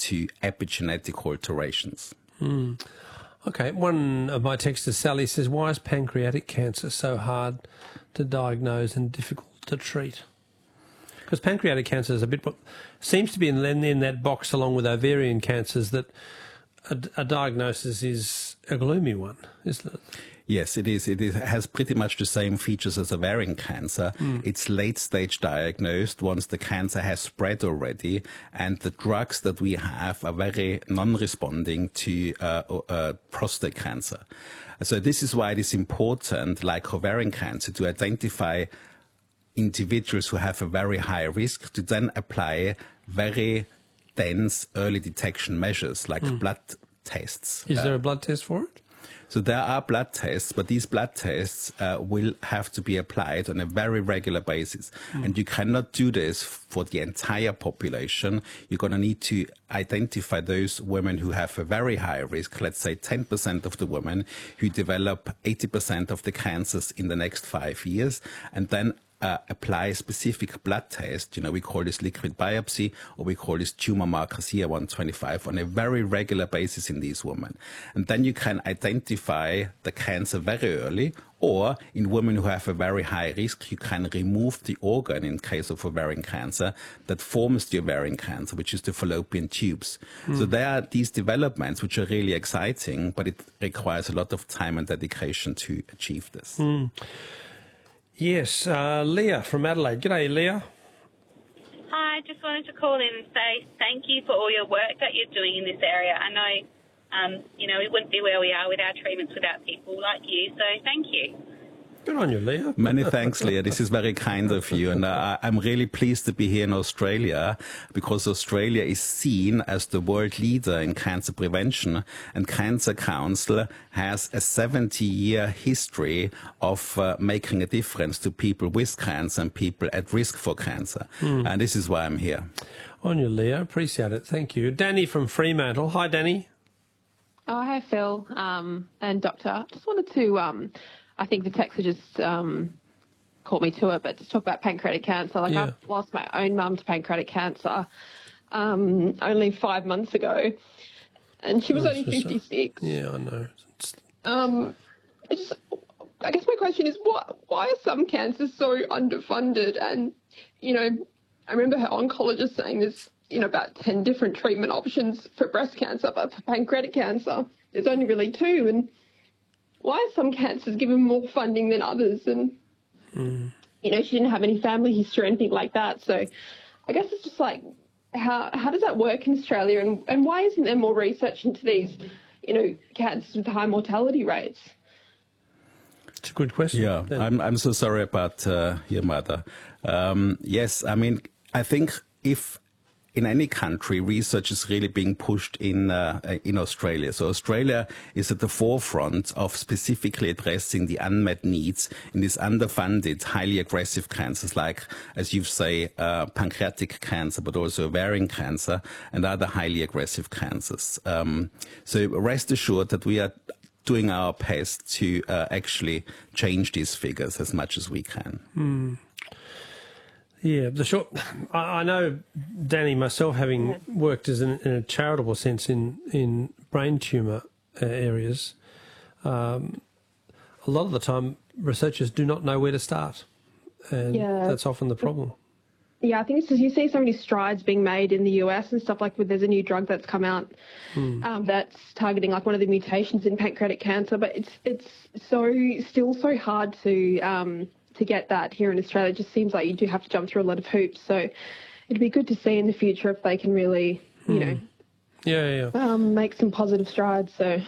to epigenetic alterations. Okay, one of my texters, Sally, says, why is pancreatic cancer so hard to diagnose and difficult to treat? Because pancreatic cancer is seems to be in that box along with ovarian cancers, that a diagnosis is a gloomy one, isn't it? Yes, it is. It has pretty much the same features as ovarian cancer. It's late stage diagnosed once the cancer has spread already, and the drugs that we have are very non-responding to prostate cancer. So this is why it is important, like ovarian cancer, to identify individuals who have a very high risk, to then apply very dense early detection measures like blood tests. Is there a blood test for it? So there are blood tests, but these blood tests will have to be applied on a very regular basis. And you cannot do this for the entire population. You're going to need to identify those women who have a very high risk, let's say 10% of the women who develop 80% of the cancers in the next 5 years, and then apply specific blood test. We call this liquid biopsy, or we call this tumor marker CA125 on a very regular basis in these women. And then you can identify the cancer very early, or in women who have a very high risk, you can remove the organ in case of ovarian cancer that forms the ovarian cancer, which is the fallopian tubes. So there are these developments which are really exciting, but it requires a lot of time and dedication to achieve this. Yes, Leah from Adelaide. G'day, Leah. Hi, just wanted to call in and say thank you for all your work that you're doing in this area. I know, we wouldn't be where we are with our treatments without people like you, so thank you. Good on you, Leah. Many thanks, Leah. This is very kind of you. And I'm really pleased to be here in Australia, because Australia is seen as the world leader in cancer prevention. And Cancer Council has a 70-year history of making a difference to people with cancer and people at risk for cancer. And this is why I'm here. On you, Leah. Appreciate it. Thank you. Danny from Fremantle. Hi, Danny. Oh, hi, Phil and Doctor. Just wanted to... I think the texter just caught me to it, but just talk about pancreatic cancer. I've lost my own mum to pancreatic cancer only 5 months ago, and she was only 56. Yeah, I know. I guess my question is, why are some cancers so underfunded? And, I remember her oncologist saying there's, about 10 different treatment options for breast cancer, but for pancreatic cancer, there's only really 2. And why are some cancers given more funding than others? And, she didn't have any family history or anything like that. So I guess it's just like, how does that work in Australia? And why isn't there more research into these, cancers with high mortality rates? It's a good question. Yeah, I'm so sorry about your mother. Yes, I mean, I think if in any country, research is really being pushed in Australia. So Australia is at the forefront of specifically addressing the unmet needs in these underfunded, highly aggressive cancers, like, as you say, pancreatic cancer, but also ovarian cancer and other highly aggressive cancers. So rest assured that we are doing our best to actually change these figures as much as we can. Yeah, I know, Danny, myself, having worked in a charitable sense in brain tumour areas, a lot of the time researchers do not know where to start, and that's often the problem. Yeah, I think it's just you see so many strides being made in the US and stuff, like there's a new drug that's come out that's targeting like one of the mutations in pancreatic cancer, but it's still so hard to get that here in Australia. It just seems like you do have to jump through a lot of hoops. So it'd be good to see in the future if they can really, make some positive strides. So,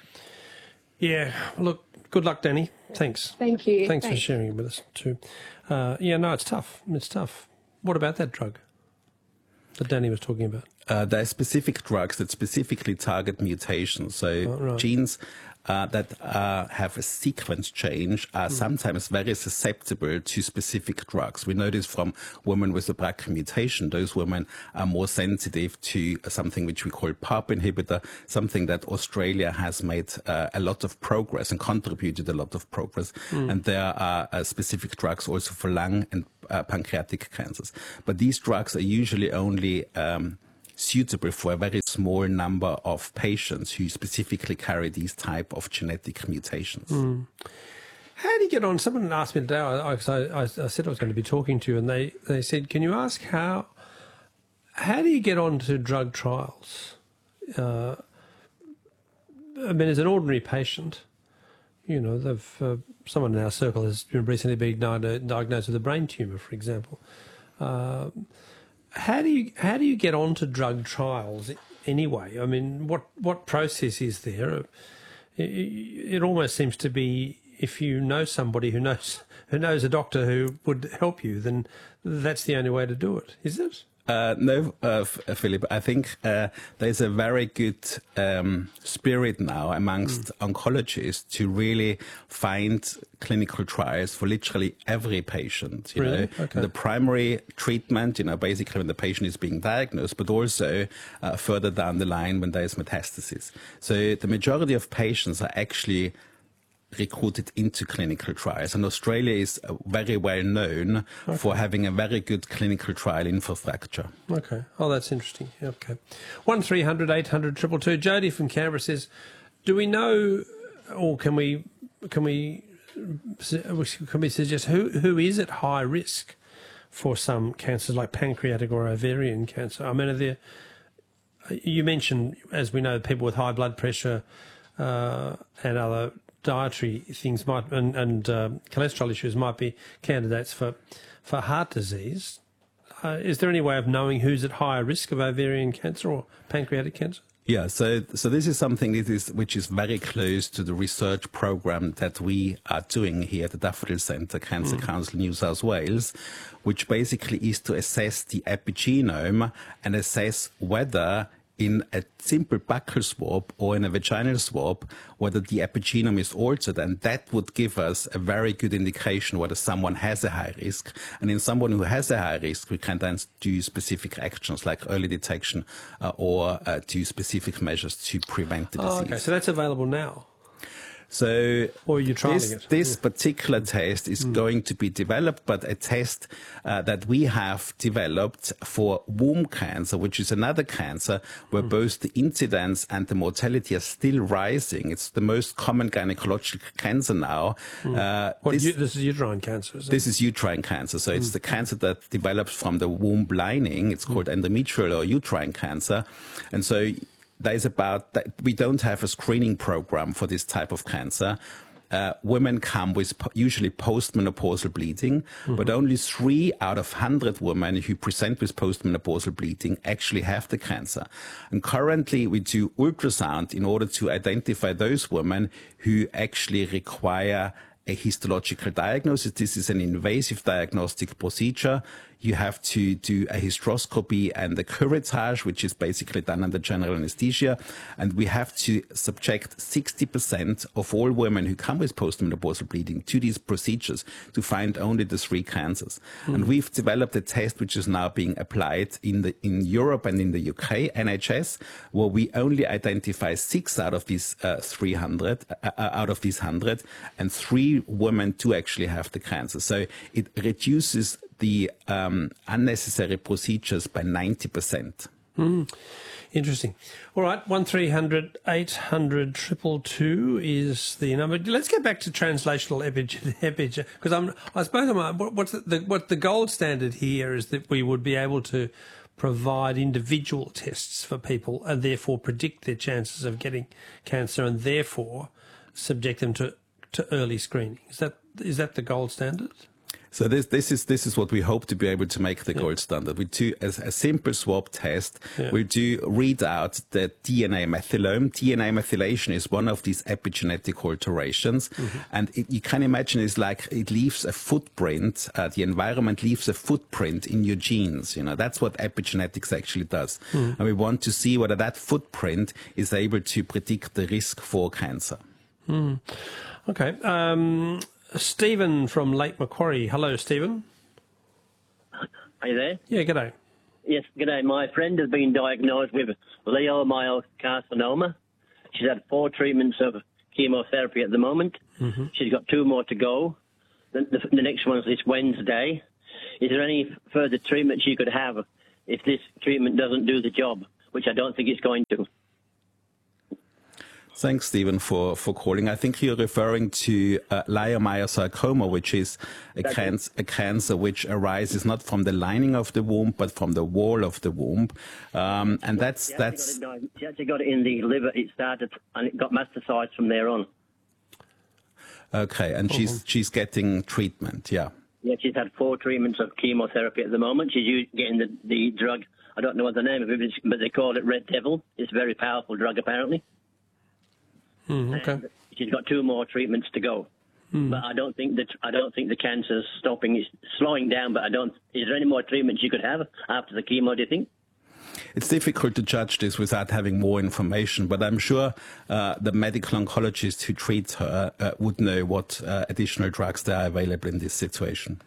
look, good luck, Danny. Thanks. Thank you. Thanks for sharing it with us too. It's tough. It's tough. What about that drug that Danny was talking about? There are specific drugs that specifically target mutations. So genes that have a sequence change are sometimes very susceptible to specific drugs. We know this from women with a BRCA mutation. Those women are more sensitive to something which we call PARP inhibitor, something that Australia has made a lot of progress and contributed a lot of progress. And there are specific drugs also for lung and pancreatic cancers. But these drugs are usually only suitable for a very small number of patients who specifically carry these type of genetic mutations. How do you get on? Someone asked me today, I said I was going to be talking to you, and they said, can you ask how do you get on to drug trials? I mean, as an ordinary patient, you know, someone in our circle has recently been diagnosed with a brain tumour, for example. How do you get on to drug trials anyway? I mean, what process is there? It almost seems to be, if you know somebody who knows a doctor who would help you, then that's the only way to do it, is it? No, Philip, I think there's a very good spirit now amongst oncologists to really find clinical trials for literally every patient. You know, okay. The primary treatment, you know, basically when the patient is being diagnosed, but also further down the line when there is metastasis. So the majority of patients are actually recruited into clinical trials, and Australia is very well known for having a very good clinical trial infrastructure. Okay. Oh, that's interesting. Okay. 1300 800 222. Jody from Canberra says, do we know, or can we suggest who is at high risk for some cancers like pancreatic or ovarian cancer? I mean, you mentioned, as we know, people with high blood pressure and other dietary things and cholesterol issues might be candidates for heart disease. Is there any way of knowing who's at higher risk of ovarian cancer or pancreatic cancer? Yeah, so this is something which is very close to the research program that we are doing here at the Daffodil Centre Cancer Council New South Wales, which basically is to assess the epigenome and assess whether in a simple buccal swab or in a vaginal swab, whether the epigenome is altered, and that would give us a very good indication whether someone has a high risk. And in someone who has a high risk, we can then do specific actions like early detection or do specific measures to prevent the disease. Okay, so that's available now. So or you're trialing it. This particular test is going to be developed, but a test that we have developed for womb cancer, which is another cancer where both the incidence and the mortality are still rising. It's the most common gynecological cancer now. This is uterine cancer, is it? This is uterine cancer. So it's the cancer that develops from the womb lining. It's called endometrial or uterine cancer. And so we don't have a screening program for this type of cancer. Women come with usually postmenopausal bleeding, but only 3 out of 100 women who present with postmenopausal bleeding actually have the cancer. And currently we do ultrasound in order to identify those women who actually require a histological diagnosis. This is an invasive diagnostic procedure. You have to do a hysteroscopy and a curettage, which is basically done under general anesthesia. And we have to subject 60% of all women who come with postmenopausal bleeding to these procedures to find only the 3 cancers. And we've developed a test which is now being applied in Europe and in the UK, NHS, where we only identify 6 out of these 100, and 3 women do actually have the cancer. So it reduces the unnecessary procedures by 90%. Interesting. All right, 1300 800 222 is the number. Let's get back to translational epigenetic, because I suppose what the gold standard here is that we would be able to provide individual tests for people and therefore predict their chances of getting cancer and therefore subject them to early screening. Is that the gold standard? So this is what we hope to be able to make the gold standard. We do a simple swab test. We do read out the DNA methylome. DNA methylation is one of these epigenetic alterations. And you can imagine it's like it leaves a footprint. The environment leaves a footprint in your genes. You know, that's what epigenetics actually does. And we want to see whether that footprint is able to predict the risk for cancer. Okay. Stephen from Lake Macquarie. Hello, Stephen. Are you there? Yeah, g'day. Yes, g'day. My friend has been diagnosed with leiomyosarcoma. She's had 4 treatments of chemotherapy at the moment. She's got 2 more to go. The next one is this Wednesday. Is there any further treatment she could have if this treatment doesn't do the job, which I don't think it's going to. Thanks, Stephen, for calling. I think you're referring to leiomyosarcoma, which is a cancer which arises not from the lining of the womb, but from the wall of the womb. And that's... She actually got it in the liver. It started, and it got metastasized from there on. Okay, and she's getting treatment, yeah. Yeah, she's had 4 treatments of chemotherapy at the moment. She's getting the drug. I don't know what the name of it is, but they call it Red Devil. It's a very powerful drug, apparently. Okay. And she's got 2 more treatments to go. But I don't think the cancer's stopping. It's slowing down, but is there any more treatments you could have after the chemo, do you think? It's difficult to judge this without having more information, but I'm sure the medical oncologist who treats her would know what additional drugs there are available in this situation.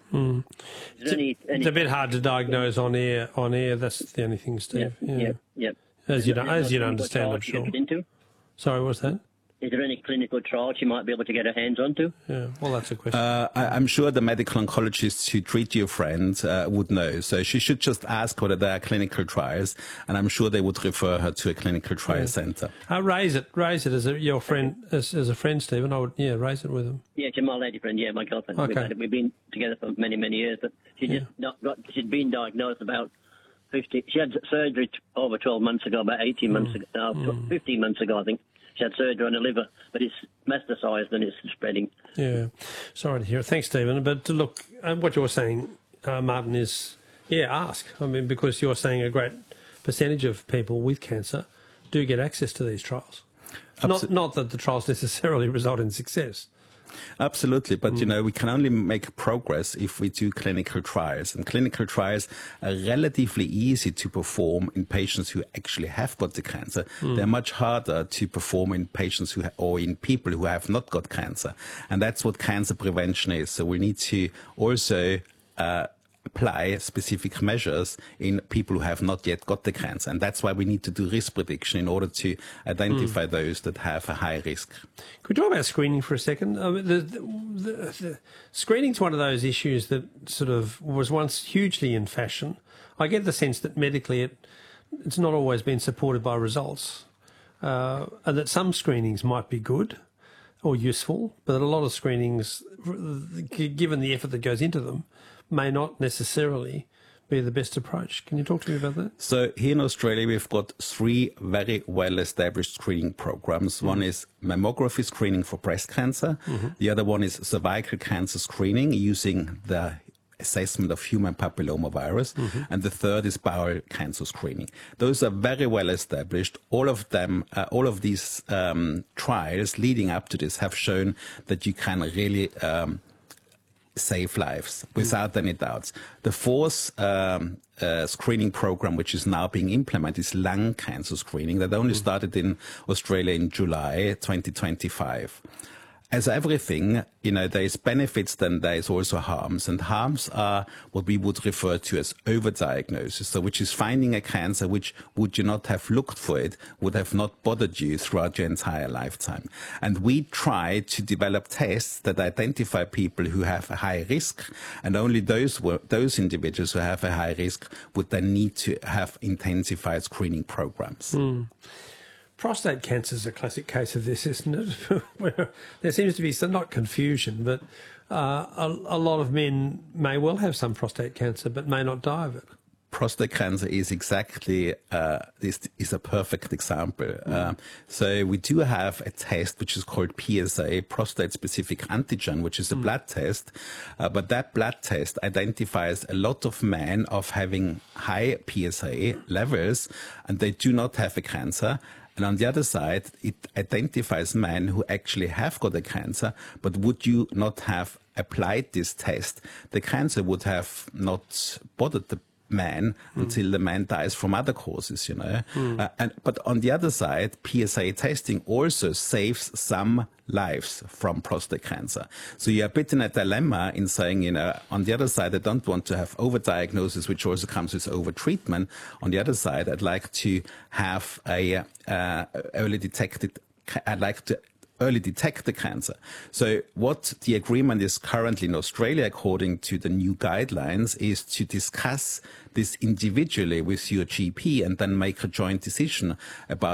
It's a bit hard to diagnose on air. That's the only thing, Steve. Yeah. As you don't understand, I'm sure. Sorry, what's that? Is there any clinical trial she might be able to get her hands onto? Yeah, well, that's a question. I'm sure the medical oncologists who treat your friend would know. So she should just ask whether there are clinical trials, and I'm sure they would refer her to a clinical trial centre. Raise it as your friend, as a friend, Stephen. I would, raise it with him. Yeah, she's my lady friend. Yeah, my girlfriend. Okay. We've been together for many, many years, but she'd been diagnosed about 50. She had surgery over 12 months ago, about 18 months ago, 15 months ago, I think. She had surgery on her liver, but it's metastasized and it's spreading. Yeah, sorry to hear it. Thanks, Stephen. But look, what you're saying, Martin, is, ask. I mean, because you're saying a great percentage of people with cancer do get access to these trials. Not that the trials necessarily result in success. Absolutely, but we can only make progress if we do clinical trials, and clinical trials are relatively easy to perform in patients who actually have got the cancer. They're much harder to perform in patients or in people who have not got cancer, and that's what cancer prevention is. So we need to also apply specific measures in people who have not yet got the cancer, and that's why we need to do risk prediction in order to identify those that have a high risk. Could we talk about screening for a second? The screening's one of those issues that sort of was once hugely in fashion. I get the sense that medically it's not always been supported by results, and that some screenings might be good or useful, but a lot of screenings, given the effort that goes into them, may not necessarily be the best approach. Can you talk to me about that? So here in Australia, we've got 3 very well-established screening programs. One is mammography screening for breast cancer. The other one is cervical cancer screening using the assessment of human papillomavirus. And the third is bowel cancer screening. Those are very well established. All of these trials leading up to this have shown that you can really save lives, without any doubts. The 4th screening program, which is now being implemented, is lung cancer screening that only started in Australia in July 2025. As everything, there is benefits, then there is also harms. And harms are what we would refer to as overdiagnosis. So which is finding a cancer which, would you not have looked for it, would have not bothered you throughout your entire lifetime. And we try to develop tests that identify people who have a high risk, and only those individuals who have a high risk would then need to have intensified screening programs. Prostate cancer is a classic case of this, isn't it? Where there seems to be some, not confusion, but a lot of men may well have some prostate cancer, but may not die of it. Prostate cancer is exactly, this is a perfect example. So we do have a test which is called PSA, prostate-specific antigen, which is a blood test. But that blood test identifies a lot of men of having high PSA levels, and they do not have a cancer. And on the other side, it identifies men who actually have got a cancer, but would you not have applied this test, the cancer would have not bothered the man until the man dies from other causes, but on the other side, PSA testing also saves some lives from prostate cancer. So you're a bit in a dilemma in saying, on the other side, I don't want to have overdiagnosis, which also comes with overtreatment. On the other side, I'd like to have a early detected. I'd like to early detect the cancer. So what the agreement is currently in Australia, according to the new guidelines, is to discuss this individually with your GP and then make a joint decision about